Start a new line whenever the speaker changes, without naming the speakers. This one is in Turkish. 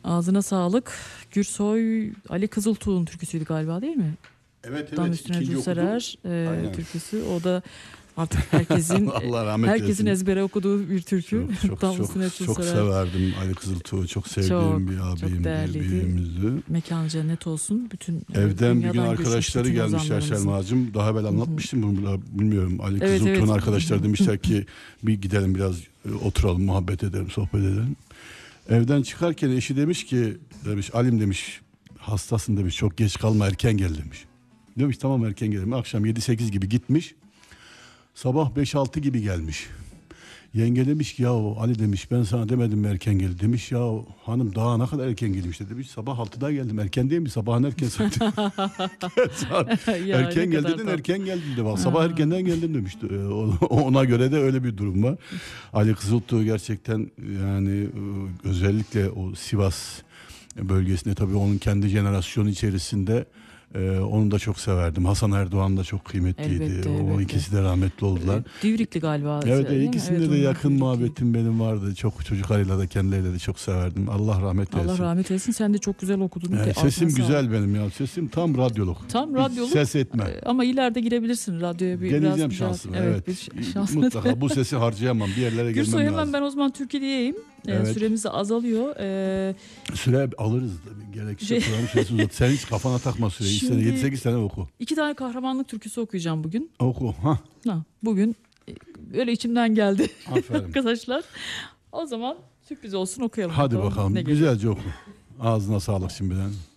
Ağzına sağlık. Gürsoy Ali Kızıltuğ'un türküsüydü galiba, değil mi?
Evet
Tam
evet.
üstüne Gülserer türküsü. O da artık herkesin ezbere okuduğu bir türkü.
Çok severdim Ali Kızıltuğ'u. Çok sevdiğim bir abimdi, büyüğümüzdü.
Mekanı cennet olsun. Bütün
evden bir gün arkadaşları gelmişler Selma'cığım. Daha evvel anlatmıştım bunu, bilmiyorum. Ali Kızıltuğ'un arkadaşları demişler ki bir gidelim biraz oturalım, muhabbet edelim, sohbet edelim. Evden çıkarken eşi demiş ki, Alim demiş, hastasın demiş, çok geç kalma, erken gel demiş. Demiş tamam, erken gelelim. Akşam 7-8 gibi gitmiş. Sabah 5-6 gibi gelmiş. Yenge demiş ki ya Ali demiş, ben sana demedim mi erken gel, demiş ya hanım daha ne kadar erken gelmiş demiş. Sabah 6'da geldim, erken değil mi? Sabahın erken saati. Erken gel dedin, erken geldim de bak sabah erkenden geldim demişti. Ona göre de öyle bir durum var. Ali Kızıltuğ gerçekten yani özellikle o Sivas bölgesinde, tabii onun kendi jenerasyonu içerisinde onu da çok severdim. Hasan Erdoğan da çok kıymetliydi. Elbette. İkisi de rahmetli oldular.
Divrikli galiba.
Evet, ikisinde de yakın muhabbetim benim vardı. Çok çocuklarıyla da kendileriyle de çok severdim. Allah rahmet eylesin.
Allah rahmet eylesin. Sen de çok güzel okudun.
Sesim güzel benim ya. Sesim tam radyolog.
Tam radyolog.
Ses etme.
Ama ileride girebilirsin radyoya.
Deneyeceğim şansımı. Evet. Mutlaka bu sesi harcayamam. Bir yerlere gelmem lazım.
Gürsoy, hemen ben o zaman Türkiye'deyim. Süremiz de azalıyor.
Süre alırız tabii. Gerekirse programın süresini uzat. Sen hiç kafana takma süreyi. 7-8 sene oku.
2 tane kahramanlık türküsü okuyacağım bugün.
Oku.
Bugün öyle içimden geldi.
Aferin.
Arkadaşlar. O zaman sürpriz olsun, okuyalım.
Hadi bakalım. Güzelce oku. Ağzına sağlık şimdiden.